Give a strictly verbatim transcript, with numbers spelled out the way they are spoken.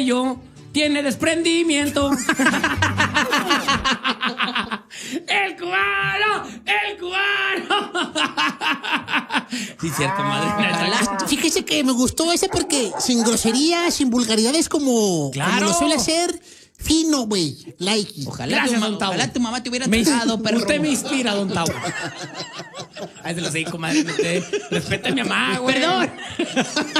Yo tiene desprendimiento. ¡El cubano! ¡El cubano! Sí, cierto, madre. La- fíjese que me gustó ese porque sin groserías, sin vulgaridades, como, Claro. como lo suele hacer, fino, güey. Like. Ojalá, Gracias, tu, don Tavo. ojalá tu mamá te hubiera Me- tratado, perro. Usted me inspira, don Tavo. Ay, se lo sé, comadre. Usted respete a mi mamá, güey. Perdón.